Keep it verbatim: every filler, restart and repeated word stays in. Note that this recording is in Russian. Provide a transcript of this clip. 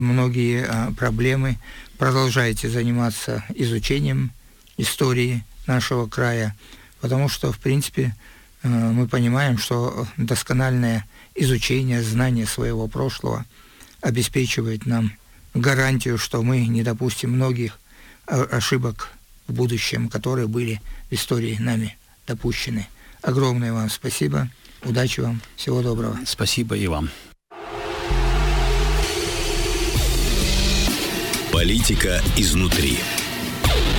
многие а, проблемы. Продолжайте заниматься изучением истории нашего края, потому что, в принципе, а, мы понимаем, что доскональное изучение, знание своего прошлого обеспечивает нам гарантию, что мы не допустим многих ошибок в будущем, которые были в истории нами допущены. Огромное вам спасибо, удачи вам, всего доброго. Спасибо и вам. Политика изнутри.